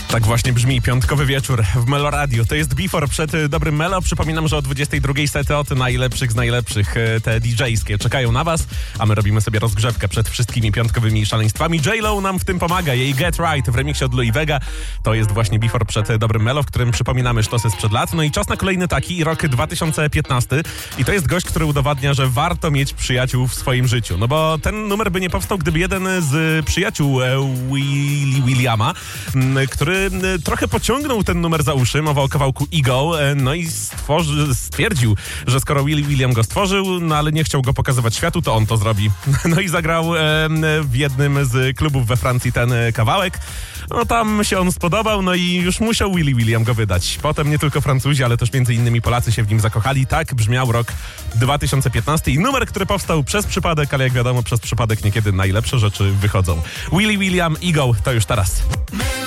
Tak właśnie brzmi piątkowy wieczór w Melo Radio. To jest Before przed dobrym Melo. Przypominam, że o 22 sety od najlepszych z najlepszych, te DJ-skie czekają na was, a my robimy sobie rozgrzewkę przed wszystkimi piątkowymi szaleństwami. J.Lo nam w tym pomaga. Jej Get Right w remiksie od Louis Vega. To jest właśnie Before przed dobrym Melo, w którym przypominamy sztosy sprzed lat. No i czas na kolejny taki, rok 2015. I to jest gość, który udowadnia, że warto mieć przyjaciół w swoim życiu. No bo ten numer by nie powstał, gdyby jeden z przyjaciół Williama, który trochę pociągnął ten numer za uszy, mowa o kawałku Ego, no i stwierdził, że skoro William go stworzył, no ale nie chciał go pokazywać światu, to on to zrobi. No i zagrał w jednym z klubów we Francji ten kawałek. No tam się on spodobał, no i już musiał William go wydać. Potem nie tylko Francuzi, ale też między innymi Polacy się w nim zakochali. Tak brzmiał rok 2015 i numer, który powstał przez przypadek, ale jak wiadomo, przez przypadek niekiedy najlepsze rzeczy wychodzą. William, Ego, to już teraz.